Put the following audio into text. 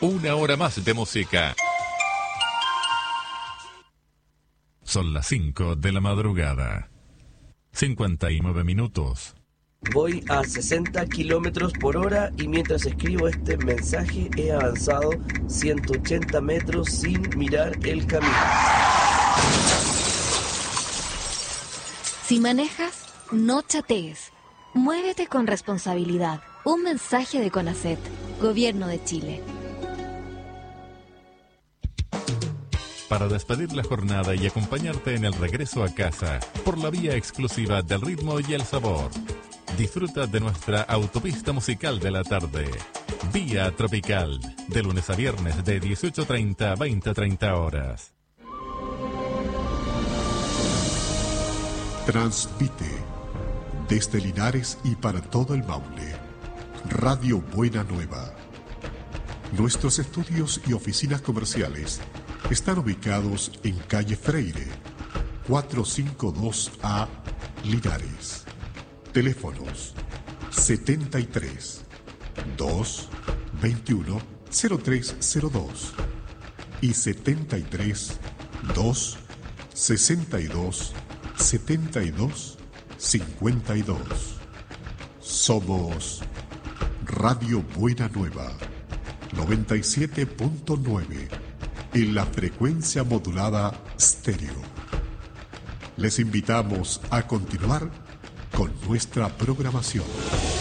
Una hora más de música. Son las 5 de la madrugada. 59 minutos. Voy a 60 kilómetros por hora y mientras escribo este mensaje he avanzado 180 metros sin mirar el camino. Si manejas, no chatees. Muévete con responsabilidad. Un mensaje de CONACET, Gobierno de Chile. Para despedir la jornada y acompañarte en el regreso a casa por la vía exclusiva del ritmo y el sabor. Disfruta de nuestra autopista musical de la tarde. Vía Tropical, de lunes a viernes de 18:30 a 20:30 horas. Transmite desde Linares y para todo el Maule, Radio Buena Nueva. Nuestros estudios y oficinas comerciales están ubicados en calle Freire, 452A, Linares. Teléfonos 73 221 0302 y 73 2 62 72 52. Somos Radio Buena Nueva 97.9 en la frecuencia modulada estéreo. Les invitamos a continuar con nuestra programación.